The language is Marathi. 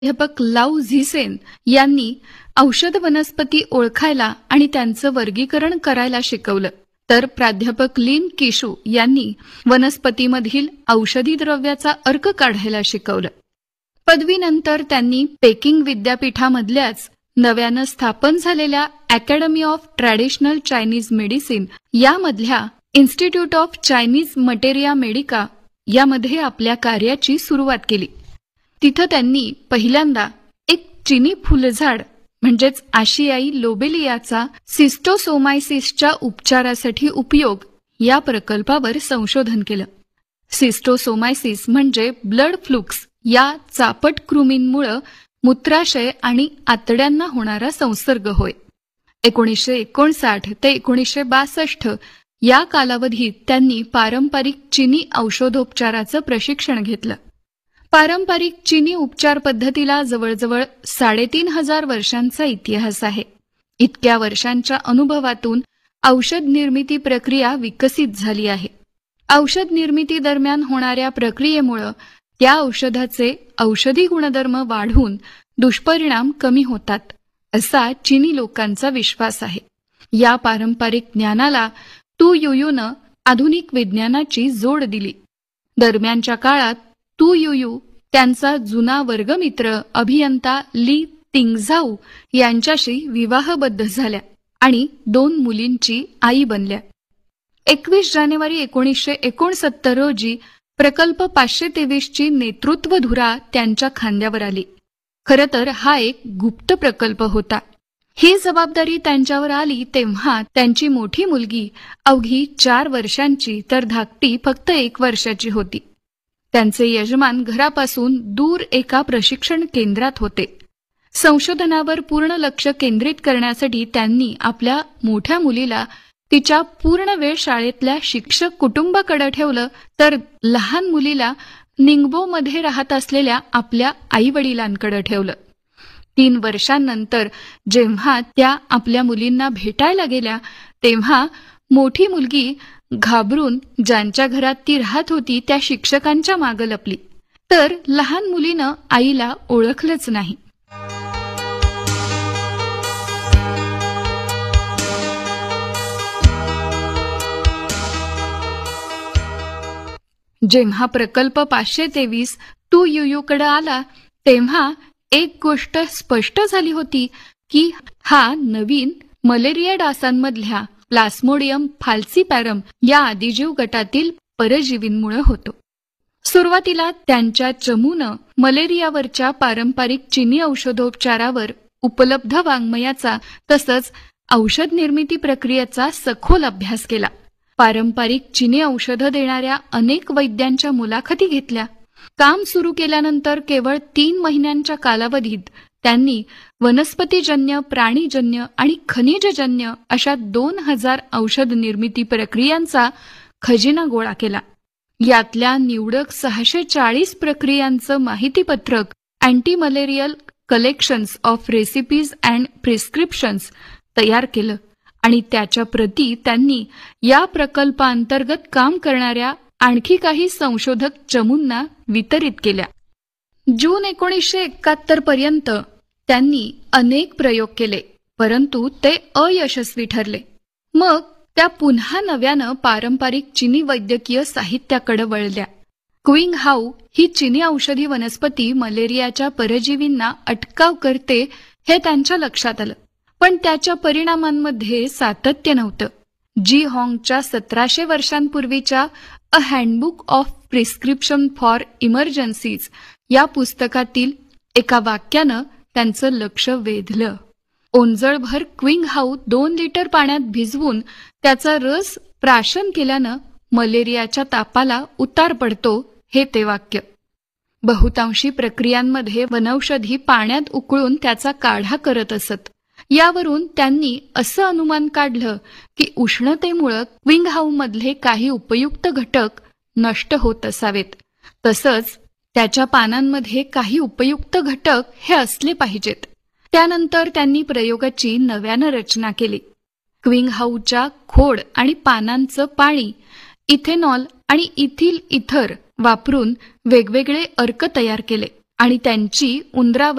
प्राध्यापक लाऊ झिसेन यांनी औषध वनस्पती ओळखायला आणि त्यांचं वर्गीकरण करायला शिकवलं, तर प्राध्यापक लिन किशू यांनी वनस्पतीमधील औषधी द्रव्याचा अर्क काढायला शिकवलं. पदवीनंतर त्यांनी पेकिंग विद्यापीठामधल्याच नव्यानं स्थापन झालेल्या academy of traditional Chinese medicine यामधल्या institute of Chinese materia Medica यामध्ये आपल्या कार्याची सुरुवात केली. तिथं त्यांनी पहिल्यांदा एक चिनी फुलझाड म्हणजेच आशियाई लोबेलियाचा सिस्टोसोमायसिसच्या उपचारासाठी उपयोग या प्रकल्पावर संशोधन केलं. सिस्टोसोमायसिस म्हणजे ब्लड फ्लुक्स या चापट कृमींमुळे मूत्राशय आणि आतड्यांना होणारा संसर्ग होय. 1959 ते 1962 या कालावधीत त्यांनी पारंपरिक चिनी औषधोपचाराचं प्रशिक्षण घेतलं. पारंपरिक चिनी उपचार पद्धतीला जवळजवळ 3500 वर्षांचा इतिहास आहे. इतक्या वर्षांच्या अनुभवातून औषध निर्मिती प्रक्रिया विकसित झाली आहे. औषध निर्मिती दरम्यान होणाऱ्या प्रक्रियेमुळे त्या औषधाचे औषधी गुणधर्म वाढून दुष्परिणाम कमी होतात, असा चिनी लोकांचा विश्वास आहे. या पारंपरिक ज्ञानाला तू युयूनं आधुनिक विज्ञानाची जोड दिली. दरम्यानच्या काळात तू युयू त्यांचा जुना वर्गमित्र अभियंता ली तिंगझाऊ यांच्याशी विवाहबद्ध झाल्या आणि 2 मुलींची आई बनल्या. 21 जानेवारी 1969 रोजी प्रकल्प 523 ची नेतृत्वधुरा त्यांच्या खांद्यावर आली. खरं तर हा एक गुप्त प्रकल्प होता. ही जबाबदारी त्यांच्यावर आली तेव्हा त्यांची मोठी मुलगी अवघी 4 वर्षांची तर धाकटी फक्त 1 वर्षाची होती. त्यांचे यजमान घरापासून दूर एका प्रशिक्षण केंद्रात होते. संशोधनावर पूर्ण लक्ष केंद्रित करण्यासाठी त्यांनी आपल्या मोठ्या मुलीला तिच्या पूर्ण वेळ शाळेतल्या शिक्षक कुटुंबाकडे ठेवलं, तर लहान मुलीला निंगबोमध्ये राहत असलेल्या आपल्या आईवडिलांकडे ठेवलं. 3 वर्षांनंतर जेव्हा त्या आपल्या मुलींना भेटायला गेल्या तेव्हा मोठी मुलगी घाबरून ज्यांच्या घरात ती राहत होती त्या शिक्षकांच्या मागे लपली, तर लहान मुलीनं आईला ओळखलंच नाही. जेव्हा प्रकल्प 523 तू युयूकडे आला तेव्हा एक गोष्ट स्पष्ट झाली होती की हा नवीन मलेरिया डासांमधल्या प्लास्मोडियम फाल्सीपॅरम या आदिजीव गटातील परजीवींमुळे होतो. सुरुवातीला त्यांच्या चमूनं मलेरियावरच्या पारंपरिक चिनी औषधोपचारावर उपलब्ध वाङ्मयाचा तसंच औषध निर्मिती प्रक्रियेचा सखोल अभ्यास केला. पारंपरिक चिनी औषधं देणाऱ्या अनेक वैद्यांच्या मुलाखती घेतल्या. काम सुरू केल्यानंतर केवळ 3 महिन्यांच्या कालावधीत त्यांनी वनस्पतीजन्य, प्राणीजन्य आणि खनिजजन्य अशा 2000 औषध निर्मिती प्रक्रियांचा खजिना गोळा केला. यातल्या निवडक 640 प्रक्रियांचं माहितीपत्रक anti malarial collections of recipes and prescriptions तयार केलं आणि त्याच्या प्रती त्यांनी या प्रकल्पांतर्गत काम करणाऱ्या आणखी काही संशोधक चमूंना वितरित केल्या. जून 1971 पर्यंत त्यांनी अनेक प्रयोग केले, परंतु ते अयशस्वी ठरले. मग त्या पुन्हा नव्यानं पारंपरिक चिनी वैद्यकीय साहित्याकडे वळल्या. क्विंग हाऊ ही चिनी औषधी वनस्पती मलेरियाच्या परजीवींना अटकाव करते हे त्यांच्या लक्षात आलं, पण त्याच्या परिणामांमध्ये सातत्य नव्हतं. जी हॉंगच्या 1700 वर्षांपूर्वीच्या अ handbook of prescription for emergencies या पुस्तकातील एका वाक्यानं त्यांचं लक्ष वेधलं. ओंजळभर क्विंग हाऊ 2 लिटर पाण्यात भिजवून त्याचा रस प्राशन केल्यानं मलेरियाच्या तापाला उतार पडतो, हे ते वाक्य. बहुतांशी प्रक्रियांमध्ये वनौषधी पाण्यात उकळून त्याचा काढा करत असत. यावरून त्यांनी असं अनुमान काढलं की उष्णतेमुळे क्विंग हाऊमधले काही उपयुक्त घटक नष्ट होत असावेत, तसंच त्याच्या पानांमध्ये काही उपयुक्त घटक हे असले पाहिजेत. त्यानंतर त्यांनी प्रयोगाची नव्यानं रचना केली. क्विंग हाऊच्या खोड आणि पानांचं पाणी, इथेनॉल आणि इथिल इथर वापरून वेगवेगळे अर्क तयार केले आणि त्यांची उंदरावर